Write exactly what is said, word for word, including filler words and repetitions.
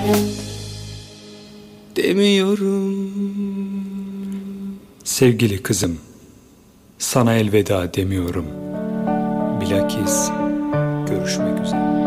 demiyorum. Sevgili kızım, sana elveda demiyorum. Bilakis görüşmek üzere.